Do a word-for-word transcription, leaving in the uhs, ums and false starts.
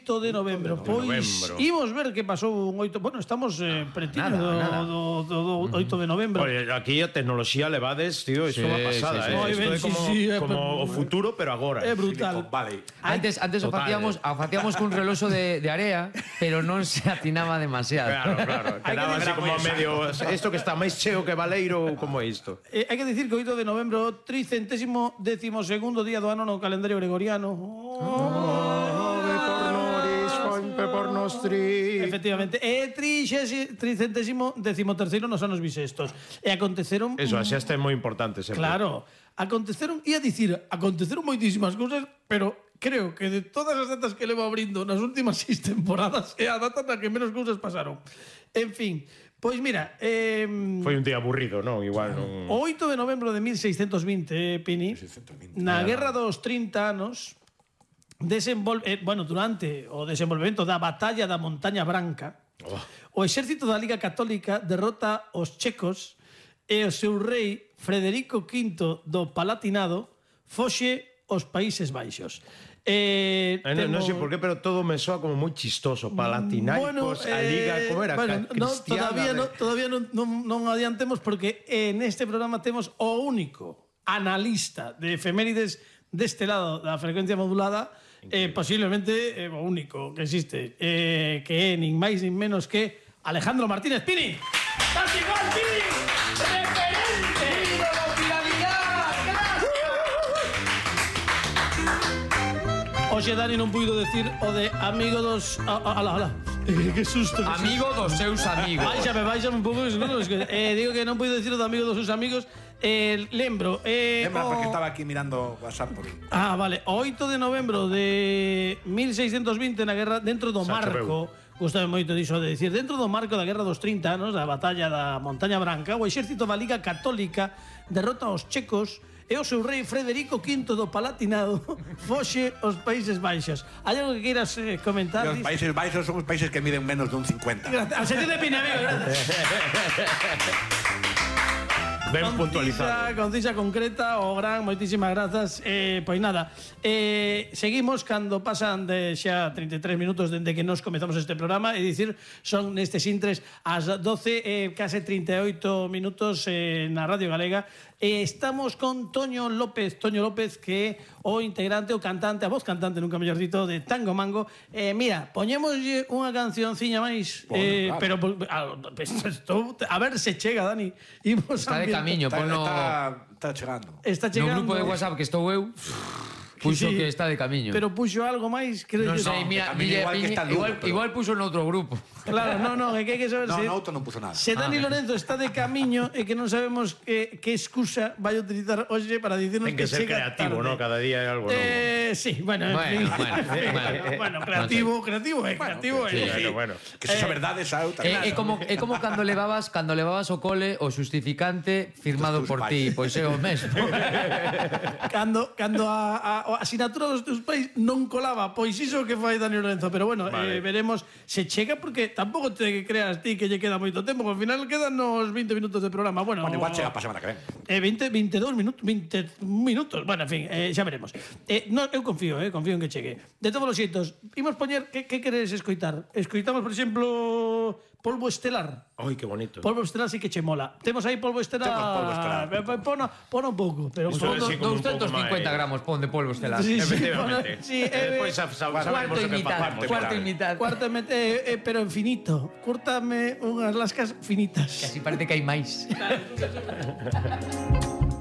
oito de novembro. Pois imos ver que pasou un oito... Bueno, estamos eh, pretiño do, do, do, do oito de novembro. Oye, aquí a tecnoloxía levades, tío, isto é unha pasada, sí, sí. eh? Isto é como, Sí, sí, como é, o futuro, pero agora. É brutal. Vale. Antes, antes o facíamos, o facíamos cun reloxo de, de area, pero non se atinaba demasiado. Claro, claro. Quedaba así como a medio... Isto que está máis cheo que Baleiro, como é isto? Eh, hai que dicir que o oito de novembro, o tricentésimo décimo segundo día do ano no calendario gregoriano. Oh, Ave por nobis, fonte por nostri. Efectivamente, e tricentésimo décimo terceiro nos anos bisestos. E aconteceron... Eso, a xesta é moi importante sempre. Claro, aconteceron, ia dicir, aconteceron moitísimas cousas, pero creo que de todas as datas que levo abrindo nas últimas seis temporadas é a data na que menos cousas pasaron. En fin, pois mira... Eh, Foi un día aburrido, non? Igual non... O oito de novembro de mil seiscentos vinte, eh, Pini, na Guerra dos trinta anos, desenvol... eh, bueno, durante o desenvolvemento da Batalla da Montaña Branca, oh. o exército da Liga Católica derrota os checos e o seu rei Frederico quinto do Palatinado foxe aos Países Baixos. Eh, eh, non, temos... non sei por qué, pero todo me soa como moi chistoso. Palatinaicos, bueno, a Liga, eh, como era? Bueno, no, todavía, de... no, todavía non, non, non adiantemos porque en este programa temos o único analista de efemérides deste lado da frecuencia modulada, eh, posiblemente eh, o único que existe, eh, que é nin máis nin menos que Alejandro Martínez Pini. ¡Estás igual, Pini! ¡Referente! ¡Ídolo, viralidad! ¡Gracias! Oxe, Dani, non puido decir o de amigo dos... Ala, ala. Eh, que susto. Que amigo susto. dos seus amigos. Báixame, báixame un pouco. No, es que, eh, digo que non puido decir o de amigo dos seus amigos. Eh, lembro... Eh, Lembra, o... porque estaba aquí mirando WhatsApp por... Ah, vale. O oito de novembro de mil seiscentos vinte na guerra, dentro do marco... Gustame moito diso de dicir, dentro do marco da Guerra dos trinta anos, da batalla da Montaña Branca, o exército da Liga Católica derrota aos checos e o seu rei Frederico quinto do Palatinado foxe aos Países Baixos. Hai algo que queiras eh, comentar? Os Países Baixos son os países que miden menos dun cincuenta. Gracias. Al sentido de Pina, amigo, gracias. Ben Concisa, puntualizado. concisa, concreta, o gran, moitísimas grazas. Eh, pois nada, eh, seguimos cando pasan de xa trinta e tres minutos dende que nos comezamos este programa, é dicir, son nestes intres as doce, eh, case trinta e oito minutos eh, na Radio Galega. Eh, estamos con Toño López, Toño López, que é o integrante, o cantante, a voz cantante, nunca mellor dito, de Tango Mango. Eh, mira, poñémoslle unha cancionciña máis, Bueno, eh, claro. pero a, estou, a ver se chega, Dani. Imos Está de camiño, Está, pono... está, está chegando. Está No chegando. grupo de WhatsApp que estou eu, puxo Sí, que está de camiño. Pero puxo algo máis, creo Non yo. sei, No, mira, de camiño mira, igual que está en Lugo, igual, pero- igual puxo noutro grupo. Claro, no, no, é que hai que saber No, se, no, outro non puso nada. se Dani Ah. Lorenzo está de camiño e que non sabemos que, que excusa vai utilizar hoxe para dicirnos Ten que ser chega creativo, tarde. ¿no? Cada día é algo novo. Eh, sí, bueno, en Bueno, fin. bueno, bueno. bueno, creativo, creativo, eh, creativo, que- eh. Sí, bueno, bueno. Que se iso verdade, xa outra. É, é como é como cando levabas cando levabas o cole o justificante firmado Dos teus por ti, pais. pois é o mesmo. Cando, cando a, a, a asignatura dos teus pais non colaba, pois iso que fai Dani Lorenzo, pero bueno, Vale. eh, veremos se chega, porque tampouco te creas ti que lle queda moito tempo, ao final quedan nos veinte minutos de programa. Bueno, Bueno, igual chega para semana que ven. Eh, veinte, veintidós minutos, veinte minutos. Bueno, en fin, eh, xa veremos. Eh, no, eu confío, eh, confío en que chegue. De todos os xeitos, imos poñer, que, que queres escoitar? Escoitamos, por exemplo, Polvo Estelar. Ai, que bonito. Polvo Estelar sí que che mola. Temos aí Polvo Estelar. Temos Polvo Estelar. Eh, eh, Pona, pona un pouco, pero Isto pon- é así como un pouco doscientos cincuenta máis. gramos pon de polvo estelar. Sí, sí, Efectivamente. pon- sí, E eh, despois sa- sa- sabemos Cuarto o y que mitad, facemos. cuarto y mitad. Cuártame, eh, eh, pero en finito. Cúrtame unhas lascas finitas. Casi parece que hai máis.